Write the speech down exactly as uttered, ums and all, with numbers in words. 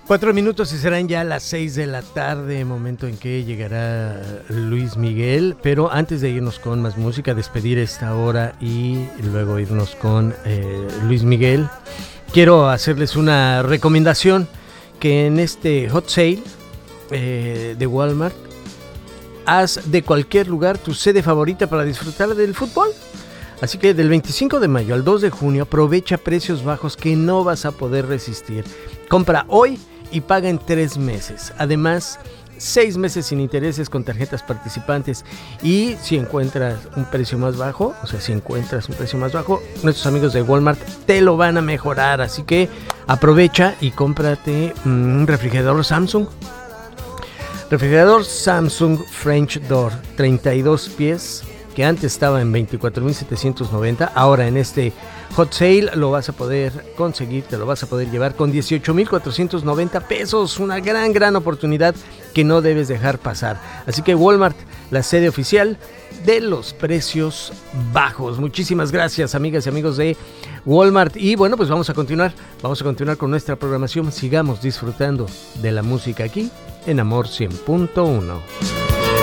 Cuatro minutos y serán ya las seis de la tarde, momento en que llegará Luis Miguel. Pero antes de irnos con más música, despedir esta hora y luego irnos con eh, Luis Miguel, quiero hacerles una recomendación: que en este hot sale eh, de Walmart, haz de cualquier lugar tu sede favorita para disfrutar del fútbol. Así que del veinticinco de mayo al dos de junio aprovecha precios bajos que no vas a poder resistir. Compra hoy y paga en tres meses. Además, seis meses sin intereses con tarjetas participantes. Y si encuentras un precio más bajo, o sea, si encuentras un precio más bajo, nuestros amigos de Walmart te lo van a mejorar. Así que aprovecha y cómprate un refrigerador Samsung. Refrigerador Samsung French Door, treinta y dos pies, que antes estaba en veinticuatro mil setecientos noventa, ahora en este hot sale lo vas a poder conseguir, te lo vas a poder llevar con dieciocho mil cuatrocientos noventa pesos, una gran, gran oportunidad que no debes dejar pasar. Así que Walmart, la sede oficial de los precios bajos. Muchísimas gracias, amigas y amigos de Walmart. Y bueno, pues vamos a continuar, vamos a continuar con nuestra programación. Sigamos disfrutando de la música aquí en Amor cien punto uno.